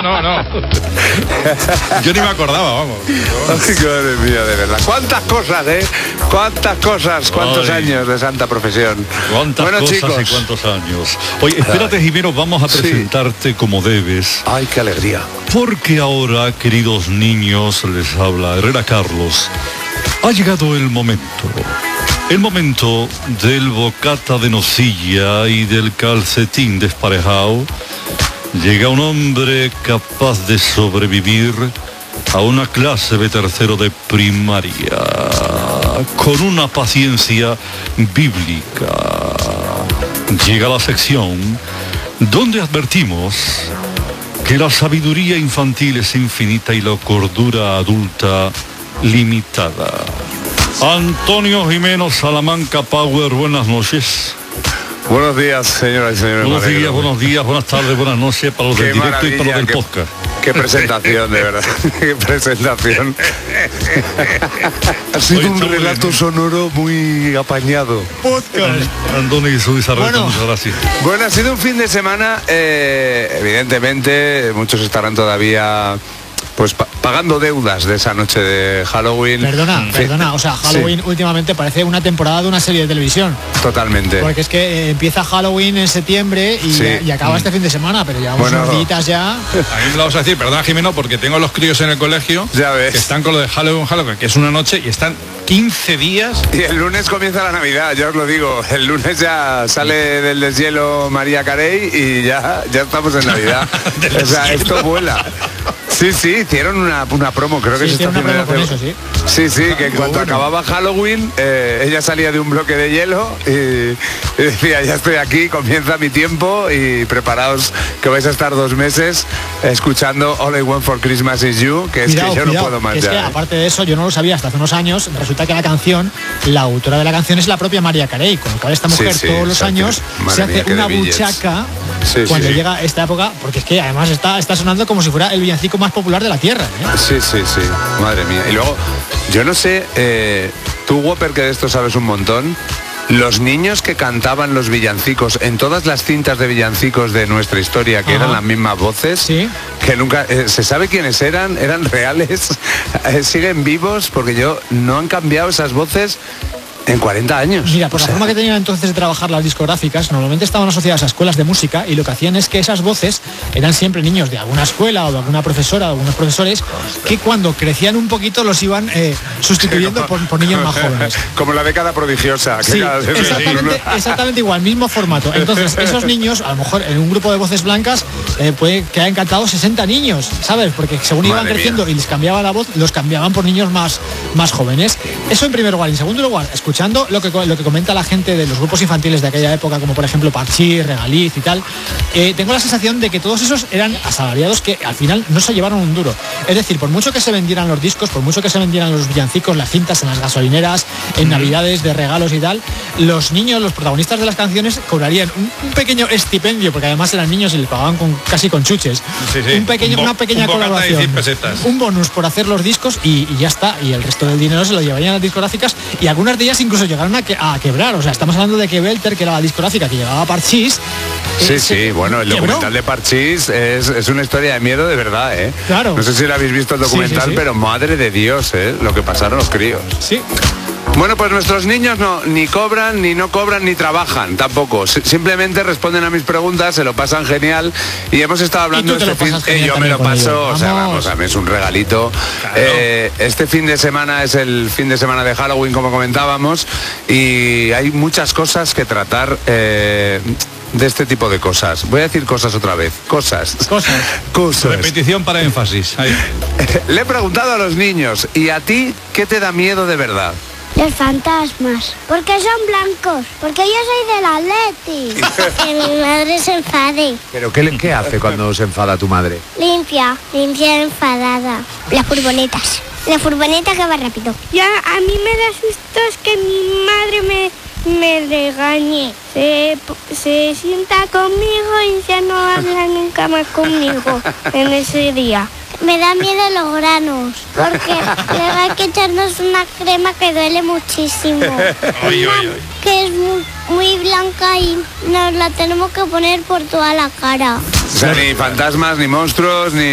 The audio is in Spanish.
No. Yo ni me acordaba, vamos. Ay, madre mía, de verdad. ¿Cuántas cosas, ¿Cuántas cosas? ¿Cuántos años de santa profesión? ¿Cuántas cosas, chicos, y cuántos años? Oye, espérate, Jimeno, vamos a presentarte como debes. Ay, qué alegría. Porque ahora, queridos niños, les habla Herrera Carlos. Ha llegado el momento. El momento del bocata de nocilla y del calcetín desparejado. Llega un hombre capaz de sobrevivir a una clase de tercero de primaria, con una paciencia bíblica. Llega la sección donde advertimos que la sabiduría infantil es infinita y la cordura adulta limitada. Antonio Jimeno, Salamanca Power, buenas noches. Buenos días, señoras y señores. Buenos días, buenas tardes, buenas noches para los del directo y para los del podcast. Qué presentación, de verdad. Qué presentación. Ha sido un relato sonoro muy apañado. Podcast. Antonio y su Isarreta, muchas gracias. Bueno, ha sido un fin de semana, evidentemente, muchos estarán todavía pues pagando deudas de esa noche de Halloween. Perdona, o sea, Halloween últimamente parece una temporada de una serie de televisión. Totalmente. Porque es que empieza Halloween en septiembre y acaba este fin de semana, pero llevamos unos días ya. A mí me lo vas a decir, perdona, Jimeno, porque tengo los críos en el colegio, ya ves, que están con lo de Halloween, que es una noche y están 15 días. Y el lunes comienza la Navidad, ya os lo digo. El lunes ya sale del deshielo María Carey y ya estamos en Navidad. O sea, esto vuela. Sí, hicieron una promo, creo que se está haciendo con eso, sí. Sí, que cuando acababa Halloween, ella salía de un bloque de hielo y decía, ya estoy aquí, comienza mi tiempo y preparaos que vais a estar 2 meses escuchando All I Want for Christmas Is You, que es que yo no puedo más ya. Que aparte de eso, yo no lo sabía hasta hace unos años, resulta que la autora de la canción es la propia María Carey, con lo cual esta mujer todos los años se hace una buchaca cuando llega esta época, porque es que además está sonando como si fuera el villancico más popular de la tierra. Sí, madre mía. Y luego, yo no sé, tú, Whopper, que de esto sabes un montón, los niños que cantaban los villancicos en todas las cintas de villancicos de nuestra historia, que eran las mismas voces, que nunca se sabe quiénes eran reales, siguen vivos, porque no han cambiado esas voces en 40 años. Mira, por la forma que tenían entonces de trabajar las discográficas, normalmente estaban asociadas a escuelas de música y lo que hacían es que esas voces eran siempre niños de alguna escuela o de alguna profesora o algunos profesores que cuando crecían un poquito los iban sustituyendo por niños más jóvenes. Como la década prodigiosa. Sí, exactamente igual, mismo formato. Entonces, esos niños, a lo mejor en un grupo de voces blancas, puede que hayan cantado 60 niños, ¿sabes? Porque según iban creciendo y les cambiaba la voz, los cambiaban por niños más jóvenes. Eso en primer lugar. En segundo lugar, escuchando lo que comenta la gente de los grupos infantiles de aquella época, como por ejemplo Parchís, Regaliz y tal, tengo la sensación de que todos esos eran asalariados que al final no se llevaron un duro. Es decir, por mucho que se vendieran los discos, por mucho que se vendieran los villancicos, las cintas en las gasolineras, en navidades de regalos y tal, los niños, los protagonistas de las canciones cobrarían un pequeño estipendio, porque además eran niños y les pagaban casi con chuches. Una pequeña colaboración, un bonus por hacer los discos y ya está. Y el resto del dinero se lo llevarían a las discográficas y algunas de ellas incluso llegaron a quebrar. O sea, estamos hablando de que Belter, que era la discográfica que llevaba a Parchís, bueno, el documental de Parchís es una historia de miedo de verdad, Claro. No sé si lo habéis visto el documental, pero madre de Dios, lo que pasaron los críos. Sí. Bueno, pues nuestros niños ni cobran, ni no cobran, ni trabajan tampoco. Simplemente responden a mis preguntas, se lo pasan genial. Y hemos estado hablando de este fin. Yo me lo paso, o sea, vamos, a mí es un regalito. Claro. Este fin de semana es el fin de semana de Halloween, como comentábamos. Y hay muchas cosas que tratar. De este tipo de cosas. Voy a decir cosas otra vez. Cosas. Repetición para énfasis. Ahí. Le he preguntado a los niños, ¿y a ti qué te da miedo de verdad? Los fantasmas. Porque son blancos. Porque yo soy del Atleti. Que mi madre se enfade. ¿Pero qué hace cuando se enfada tu madre? Limpia enfadada. Las furgonetas. La furgoneta que va rápido. Ya, a mí me da sustos que mi madre me regañe. Se sienta conmigo y ya no habla nunca más conmigo en ese día. Me da miedo los granos, porque luego hay que echarnos una crema que duele muchísimo. Que es muy blanca y nos la tenemos que poner por toda la cara. O sea, ni fantasmas, ni monstruos, ni...